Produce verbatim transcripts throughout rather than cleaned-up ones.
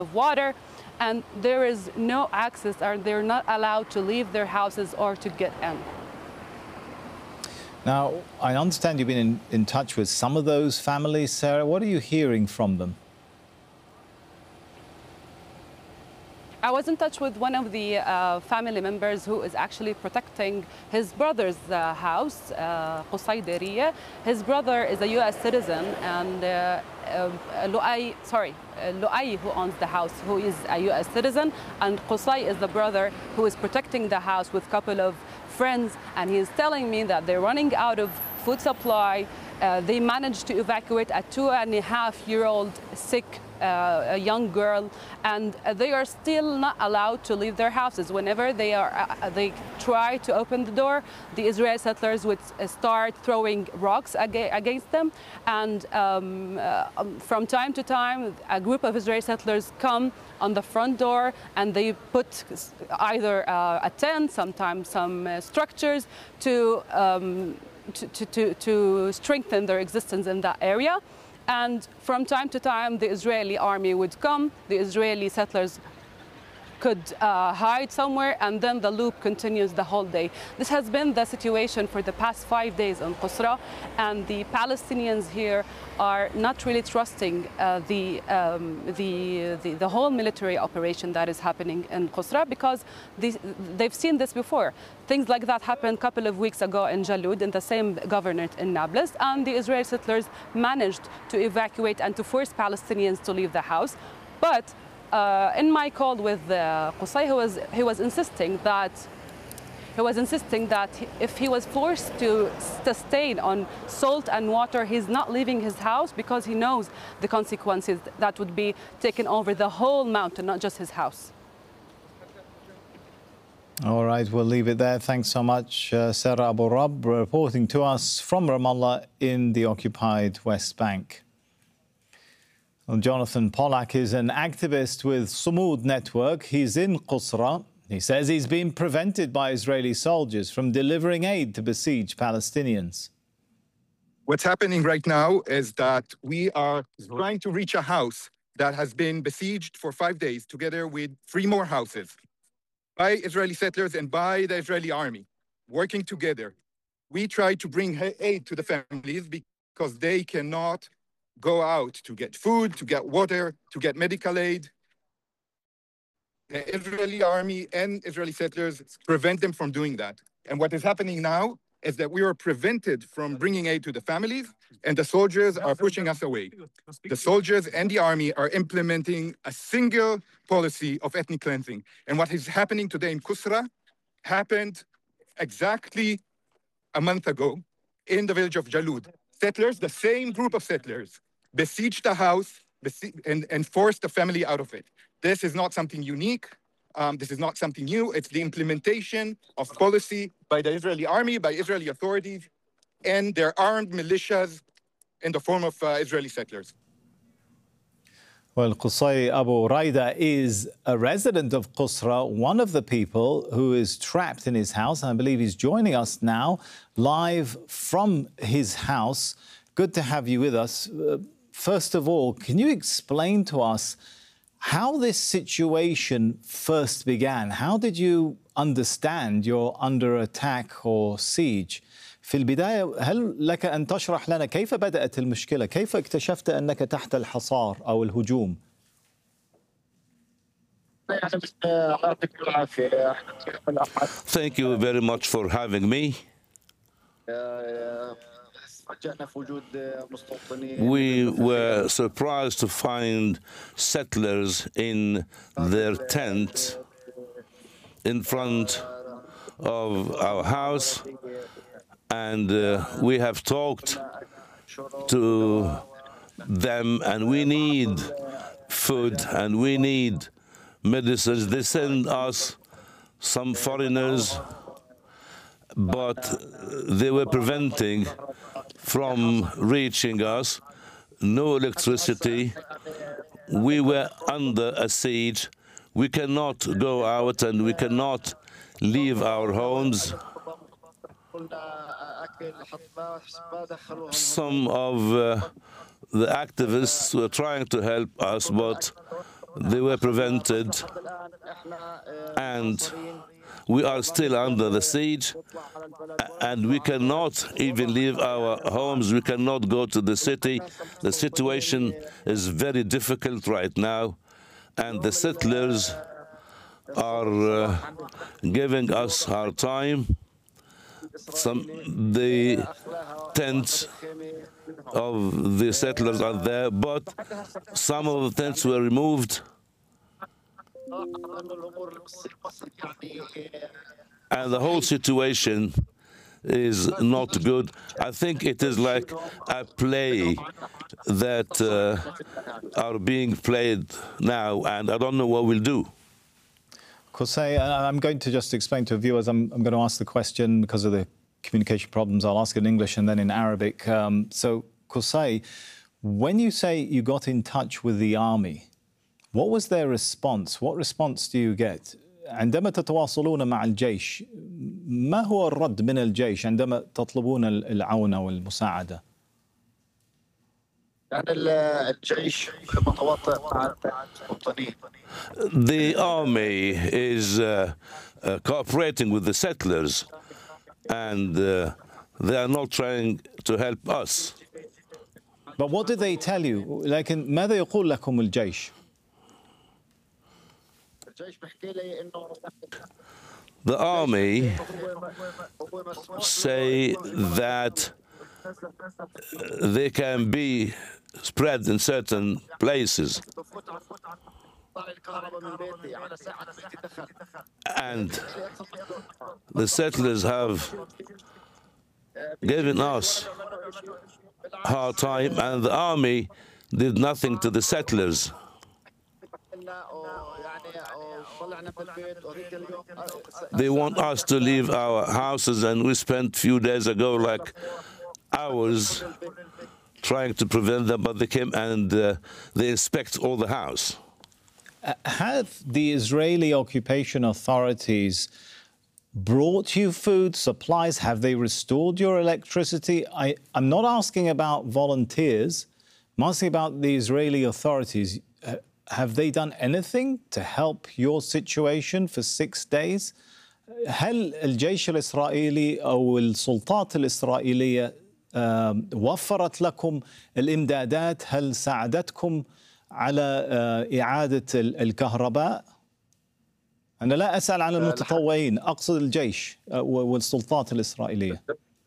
of water, and there is no access, or they're not allowed to leave their houses or to get in. Now, I understand you've been in, in touch with some of those families, Sarah. What are you hearing from them? I was in touch with one of the uh, family members who is actually protecting his brother's uh, house, uh, Qusay Dariya. His brother is a U S citizen, and uh, uh, Lu'ay, sorry, uh, Lu'ay, who owns the house, who is a U S citizen, and Qusay is the brother who is protecting the house with a couple of friends, and he is telling me that they're running out of food supply. Uh, they managed to evacuate a two and a half year old sick Uh, a young girl, and uh, they are still not allowed to leave their houses. Whenever they are, uh, they try to open the door, the Israeli settlers would uh, start throwing rocks aga against them. And um, uh, from time to time, a group of Israeli settlers come on the front door and they put either uh, a tent, sometimes some uh, structures to, um, to, to, to, to strengthen their existence in that area. And from time to time, the Israeli army would come, the Israeli settlers could uh, hide somewhere, and then the loop continues the whole day. This has been the situation for the past five days in Qusra, and the Palestinians here are not really trusting uh, the, um, the, the, the whole military operation that is happening in Qusra, because these, they've seen this before. Things like that happened a couple of weeks ago in Jalud, in the same governorate in Nablus, and the Israeli settlers managed to evacuate and to force Palestinians to leave the house. But Uh, in my call with uh, Qusay, he was, he was insisting that he was insisting that if he was forced to sustain on salt and water, he's not leaving his house because he knows the consequences that would be taken over the whole mountain, not just his house. All right, we'll leave it there. Thanks so much, uh, Sarah Abu Rab, reporting to us from Ramallah in the occupied West Bank. Well, Jonathan Pollack is an activist with Sumud Network. He's in Qusra. He says he's been prevented by Israeli soldiers from delivering aid to besieged Palestinians. What's happening right now is that we are trying to reach a house that has been besieged for five days, together with three more houses, by Israeli settlers and by the Israeli army, working together. We try to bring aid to the families because they cannot go out to get food, to get water, to get medical aid. The Israeli army and Israeli settlers prevent them from doing that. And what is happening now is that we are prevented from bringing aid to the families, and the soldiers are pushing us away. The soldiers and the army are implementing a single policy of ethnic cleansing. And what is happening today in Qusra happened exactly a month ago in the village of Jalud. Settlers, the same group of settlers, besieged the house and, and forced the family out of it. This is not something unique. Um, this is not something new. It's the implementation of policy by the Israeli army, by Israeli authorities, and their armed militias in the form of uh, Israeli settlers. Well, Qusay Abu Raida is a resident of Qusra, one of the people who is trapped in his house. I believe he's joining us now live from his house. Good to have you with us. Uh, first of all, can you explain to us how this situation first began? How did you understand you're under attack or siege? في البداية هل لك أن تشرح لنا كيف بدأت المشكلة؟ كيف اكتشفت أنك تحت الحصار أو الهجوم؟ Thank you very much for having me. We were surprised to find settlers in their tent in front of our house, and uh, we have talked to them, and we need food and we need medicines. They send us some foreigners, but they were preventing from reaching us. No electricity. We were under a siege. We cannot go out and we cannot leave our homes. Some of uh, the activists were trying to help us, but they were prevented, and we are still under the siege, and we cannot even leave our homes. We cannot go to the city. The situation is very difficult right now, and the settlers are uh, giving us hard time. Some the tents of the settlers are there, but some of the tents were removed. And the whole situation is not good. I think it is like a play that uh, are being played now, and I don't know what we'll do. Qusay, I'm going to just explain to viewers, I'm, I'm going to ask the question because of the communication problems. I'll ask it in English and then in Arabic. Um, so, Qusay, when you say you got in touch with the army, what was their response? What response do you get? عندما تتواصلون مع الجيش ما هو الرد من الجيش عندما تطلبون العون والمساعدة؟ The army is uh, uh, cooperating with the settlers, and uh, they are not trying to help us. But what do they tell you? لكن ماذا يقول لكم الجيش؟ The army say that they can be spread in certain places, and the settlers have given us hard time, and the army did nothing to the settlers. They want us to leave our houses, and we spent a few days ago like hours trying to prevent them, but they came and uh, they inspect all the house. Uh, have the Israeli occupation authorities brought you food, supplies? Have they restored your electricity? I, I'm not asking about volunteers. I'm asking about the Israeli authorities. Uh, have they done anything to help your situation for six days? هل الجيش الإسرائيلي أو السلطات الإسرائيلية وفرت لكم الإمدادات؟ هل ساعدتكم على إعادة الكهرباء؟ أنا لا أسأل عن المتطوعين، أقصد الجيش والسلطات الإسرائيلية.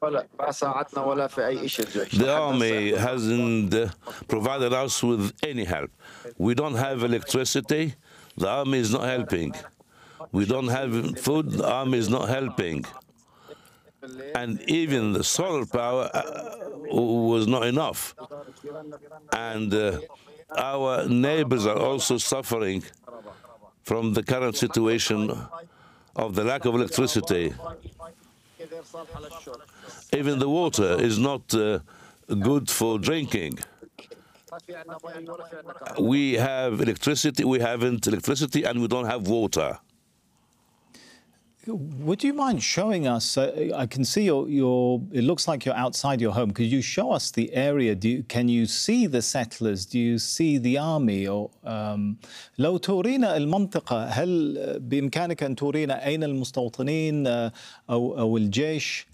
The army hasn't provided us with any help. We don't have electricity. The army is not helping. We don't have food. The army is not helping. And even the solar power uh, was not enough. And uh, our neighbors are also suffering from the current situation of the lack of electricity. Even the water is not uh, good for drinking. We have electricity, we haven't electricity, and we don't have water. Would you mind showing us, uh, I can see your, your, it looks like you're outside your home. Could you show us the area? Do you, can you see the settlers? Do you see the army? Or, um, لو تورينا المنطقة، هل بإمكانك أن تورينا أين المستوطنين أو, أو الجيش؟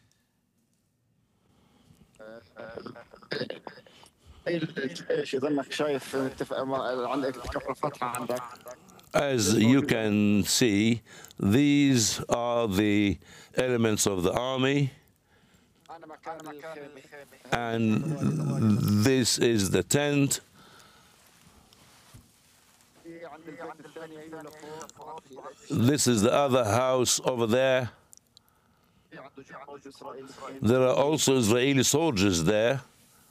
As you can see, these are the elements of the army, and this is the tent. This is the other house over there. There are also Israeli soldiers there.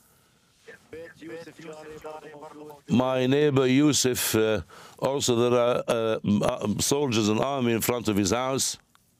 My neighbor Yusuf, uh, also there are uh, soldiers and army in front of his house.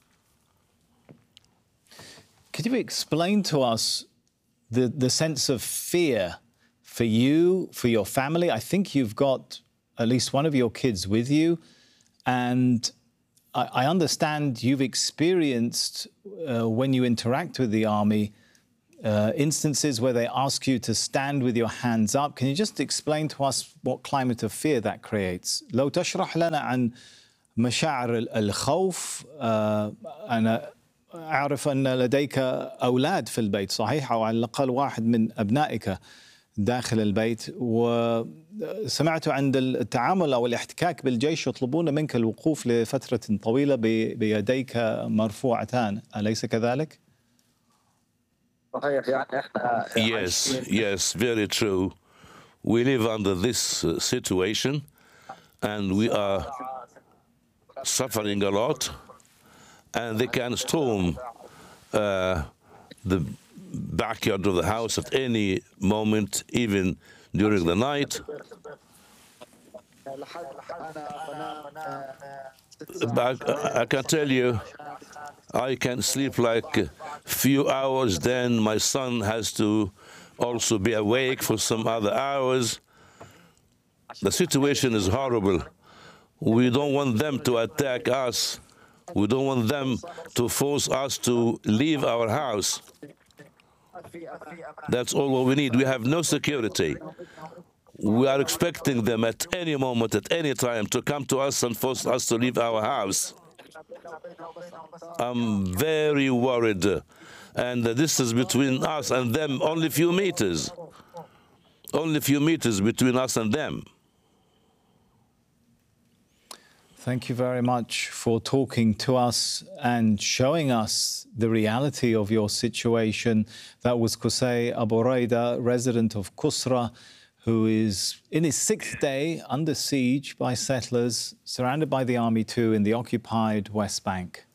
Could you explain to us the, the sense of fear for you, for your family? I think you've got at least one of your kids with you, and I, I understand you've experienced uh, when you interact with the army uh, instances where they ask you to stand with your hands up. Can you just explain to us what climate of fear that creates? لو تشرح لنا عن مشاعر الخوف. أنا أعرف أن لديك أولاد في البيت صحيح، أو على الأقل واحد من أبنائك داخل البيت، وسمعت عند التعامل أو الاحتكاك بالجيش يطلبون منك الوقوف لفترة طويلة بيديك مرفوعتان، أليس كذلك؟ Yes, yes, very true. We live under this uh, situation and we are suffering a lot, and they can storm uh, the backyard of the house at any moment, even during the night. But I can tell you, I can sleep like a few hours, then my son has to also be awake for some other hours. The situation is horrible. We don't want them to attack us. We don't want them to force us to leave our house. That's all what we need. We have no security. We are expecting them at any moment, at any time, to come to us and force us to leave our house. I'm very worried. And the distance between us and them, only a few meters. Only a few meters between us and them. Thank you very much for talking to us and showing us the reality of your situation. That was Qusay Abu Raida, resident of Qusra, who is in his sixth day under siege by settlers, surrounded by the army too, in the occupied West Bank.